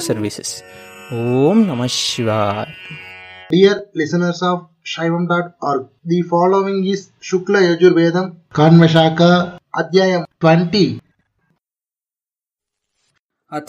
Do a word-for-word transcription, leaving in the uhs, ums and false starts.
services. Om Namah Shivaya. Dear listeners of Shaivam dot org, the following is Shukla Yajurvedam Kanvashaka Adhyayam twenty,